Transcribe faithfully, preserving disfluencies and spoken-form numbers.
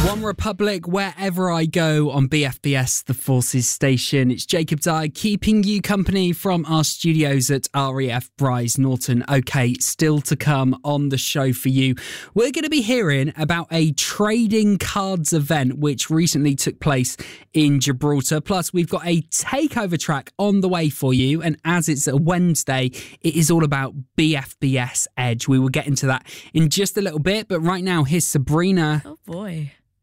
One Republic, wherever I go on B F B S, the Forces Station. It's Jacob Dye keeping you company from our studios at R A F Bryce Norton. Okay, still to come on the show for you. We're going to be hearing about a trading cards event which recently took place in Gibraltar. Plus, we've got a takeover track on the way for you. And as it's a Wednesday, it is all about B F B S Edge. We will get into that in just a little bit. But right now, here's Sabrina. Oh boy.